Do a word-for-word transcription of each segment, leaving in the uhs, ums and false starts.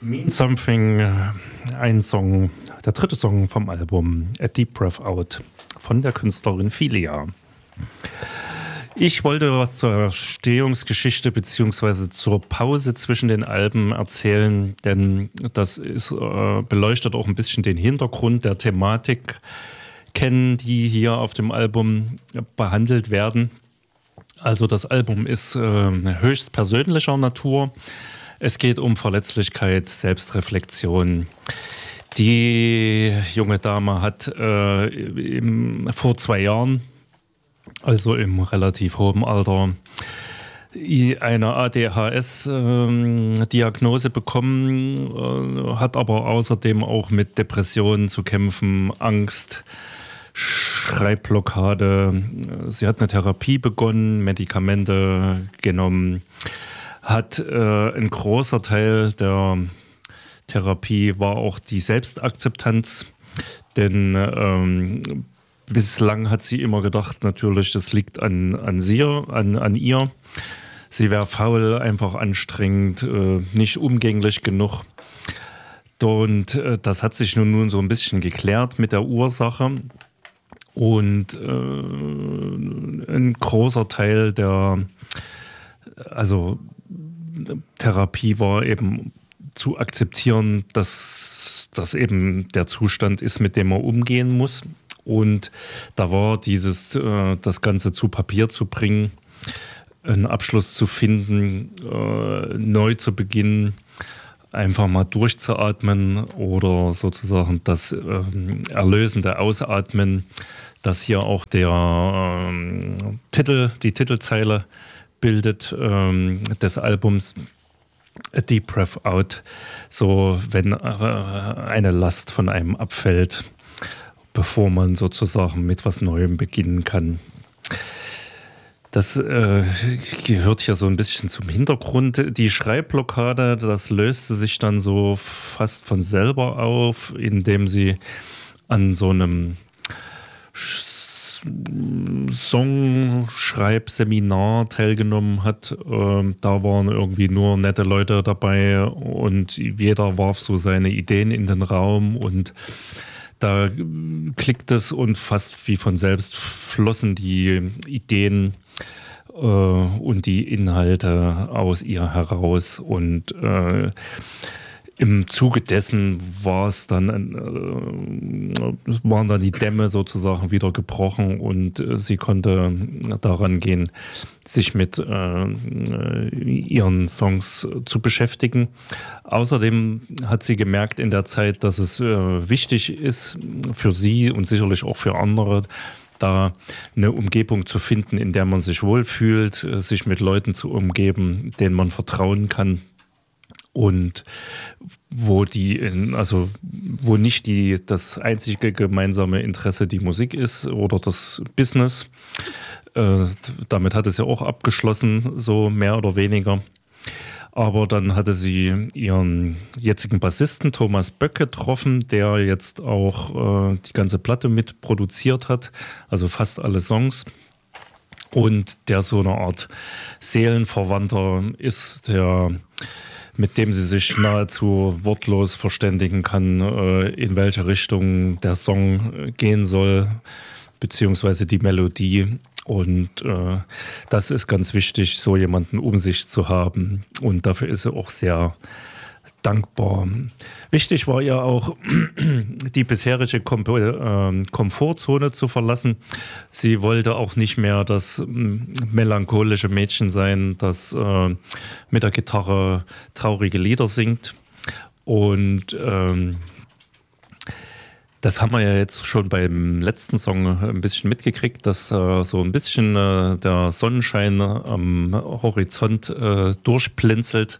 Mean Something, ein Song, der dritte Song vom Album A Deep Breath Out von der Künstlerin Filia. Ich wollte was zur Entstehungsgeschichte beziehungsweise zur Pause zwischen den Alben erzählen, denn das ist, äh, beleuchtet auch ein bisschen den Hintergrund der Thematik kennen, die hier auf dem Album behandelt werden. Also das Album ist äh, höchst persönlicher Natur. Es geht um Verletzlichkeit, Selbstreflexion. Die junge Dame hat äh, im, vor zwei Jahren, also im relativ hohen Alter, eine A D H S-Diagnose ähm, bekommen, äh, hat aber außerdem auch mit Depressionen zu kämpfen, Angst, Schreibblockade. Sie hat eine Therapie begonnen, Medikamente genommen, hat äh, ein großer Teil der Therapie war auch die Selbstakzeptanz, denn ähm, bislang hat sie immer gedacht, natürlich, das liegt an, an, sie, an, an ihr. Sie wäre faul, einfach anstrengend, äh, nicht umgänglich genug. Und äh, das hat sich nun, nun so ein bisschen geklärt mit der Ursache. Und äh, ein großer Teil der also Therapie war eben zu akzeptieren, dass das eben der Zustand ist, mit dem man umgehen muss. Und da war dieses, äh, das Ganze zu Papier zu bringen, einen Abschluss zu finden, äh, neu zu beginnen, einfach mal durchzuatmen oder sozusagen das äh, erlösende Ausatmen, das hier auch der äh, Titel, die Titelzeile bildet äh, des Albums A Deep Breath Out, so wenn äh, eine Last von einem abfällt, bevor man sozusagen mit was Neuem beginnen kann. Das äh, gehört hier so ein bisschen zum Hintergrund. Die Schreibblockade, das löste sich dann so fast von selber auf, indem sie an so einem Songschreibseminar teilgenommen hat. Ähm, da waren irgendwie nur nette Leute dabei und jeder warf so seine Ideen in den Raum und da klickt es und fast wie von selbst flossen die Ideen äh, und die Inhalte aus ihr heraus. Und äh, im Zuge dessen war es dann, äh, waren dann die Dämme sozusagen wieder gebrochen und äh, sie konnte daran gehen, sich mit äh, ihren Songs zu beschäftigen. Außerdem hat sie gemerkt in der Zeit, dass es äh, wichtig ist für sie und sicherlich auch für andere, da eine Umgebung zu finden, in der man sich wohlfühlt, äh, sich mit Leuten zu umgeben, denen man vertrauen kann. Und wo die, also wo nicht die, das einzige gemeinsame Interesse die Musik ist oder das Business. Äh, damit hat es ja auch abgeschlossen, so mehr oder weniger. Aber dann hatte sie ihren jetzigen Bassisten Thomas Böck getroffen, der jetzt auch äh, die ganze Platte mit produziert hat, also fast alle Songs. Und der so eine Art Seelenverwandter ist, der mit dem sie sich nahezu wortlos verständigen kann, in welche Richtung der Song gehen soll, beziehungsweise die Melodie. Und äh, das ist ganz wichtig, so jemanden um sich zu haben. Und dafür ist sie auch sehr dankbar. Wichtig war ihr auch, die bisherige Kom- äh, Komfortzone zu verlassen. Sie wollte auch nicht mehr das äh, melancholische Mädchen sein, das äh, mit der Gitarre traurige Lieder singt. Und ähm, das haben wir ja jetzt schon beim letzten Song ein bisschen mitgekriegt, dass äh, so ein bisschen äh, der Sonnenschein am Horizont äh, durchblinzelt.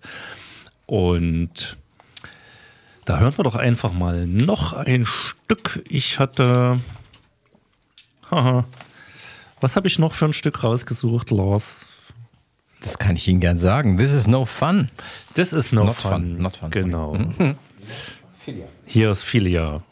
Und da hören wir doch einfach mal noch ein Stück. Ich hatte... Haha, was habe ich noch für ein Stück rausgesucht, Lars? Das kann ich Ihnen gern sagen. This is no fun. This is no not fun. fun. Not fun. Genau. Mhm. Hier ist Filia.